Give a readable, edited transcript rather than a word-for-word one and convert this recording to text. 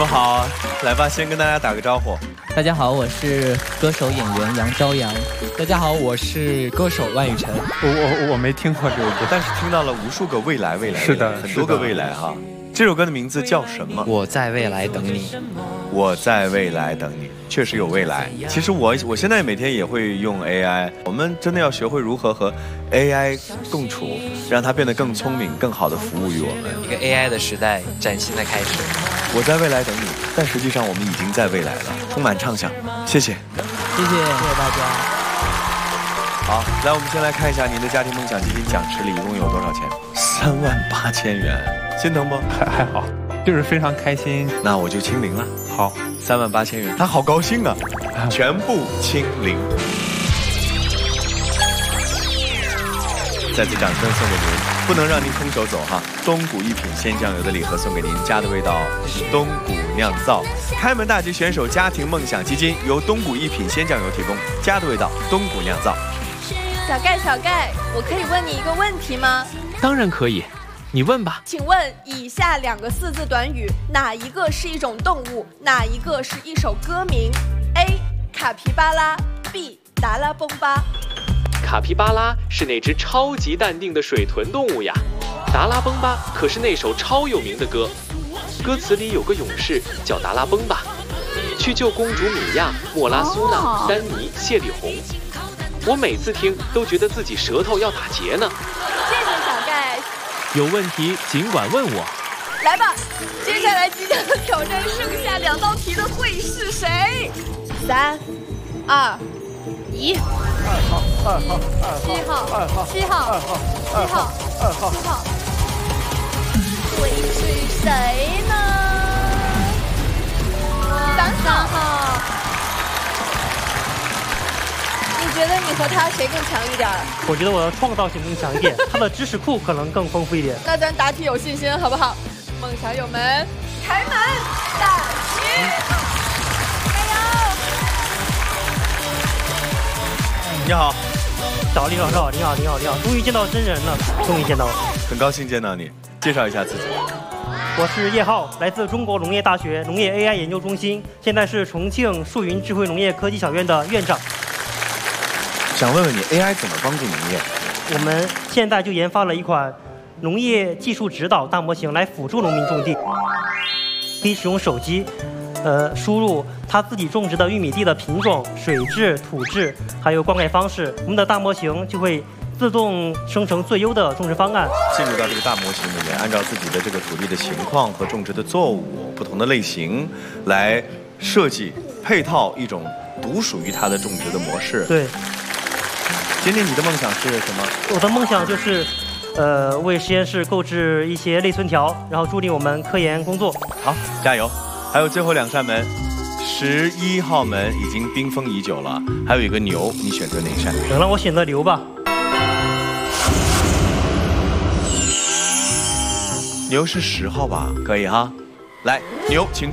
们好，来吧，先跟大家打个招呼。 大家好，我是歌手演员杨朝阳。 大家好，我是歌手万雨晨。 我没听过这个歌， 但是听到了无数个未来， 是的， 很多个未来哈。这首歌的名字叫什么？ 我在未来等你。 我在未来等你，确实有未来。其实我现在每天也会用 AI， 我们真的要学会如何和 AI 共处，让它变得更聪明，更好的服务于我们。 一个 AI 的时代崭新的开始。 我在未来等你，但实际上我们已经在未来了，充满畅想。谢谢， 谢谢大家。 好，来，我们先来看一下您的家庭梦想基金奖池里一共有多少钱？38000元，心疼不？ 还好，就是非常开心。 那我就清零了。 好 ，38000元，他好高兴啊！全部清零。再次掌声送给您，不能让您空手走哈！东谷一品鲜酱油的礼盒送给您，家的味道，东谷酿造。开门大吉选手家庭梦想基金由东谷一品鲜酱油提供，家的味道，东谷酿造。 小盖，我可以问你一个问题吗？ 当然可以，你问吧。 请问以下2个4字短语，哪一个是一种动物，哪一个是一首歌名 ？A. 卡皮巴拉 B. 达拉崩巴。 卡皮巴拉是那只超级淡定的水豚动物呀，达拉崩巴可是那首超有名的歌，歌词里有个勇士叫达拉崩巴，去救公主米娅、莫拉苏娜、丹尼、谢里红。我每次听都觉得自己舌头要打结呢。 谢谢小盖。 有问题尽管问我。 来吧，接下来即将挑战剩下2道题的会是谁？3、2、1。7号，会是谁呢？3号。你觉得你和他谁更强一点？ 我觉得我的创造性更强一点，他的知识库可能更丰富一点。 那咱答题有信心，好不好？梦想友们，开门大吉！加油！ 你好， 李老师，你好，终于见到真人了，终于见到了， 很高兴见到你。介绍一下自己。 我是叶浩，来自中国农业大学农业 AI 研究中心，现在是重庆树云智慧农业科技小院的院长。 想问问你 AI 怎么帮助农业？ 我们现在就研发了一款农业技术指导大模型来辅助农民种地，可以使用手机输入他自己种植的玉米地的品种、水质、土质，还有灌溉方式，我们的大模型就会自动生成最优的种植方案。 进入到这个大模型里面，按照自己的这个土地的情况和种植的作物不同的类型来设计配套一种独属于它的种植的模式。 对。 今天你的梦想是什么？ 我的梦想就是，为实验室购置一些类存条，然后助力我们科研工作。 好，加油！还有最后2扇门，11号门已经冰封已久了，还有一个牛，你选择哪一扇？ 让我选择牛吧。 牛是10号吧？可以哈。来，牛，请。